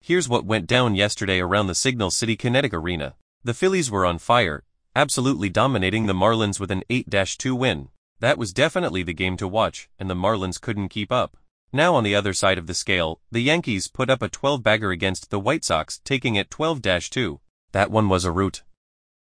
Here's what went down yesterday around the Signal City Kinetic Arena. The Phillies were on fire, absolutely dominating the Marlins with an 8-2 win. That was definitely the game to watch, and the Marlins couldn't keep up. Now on the other side of the scale, the Yankees put up a 12-bagger against the White Sox, taking it 12-2. That one was a rout.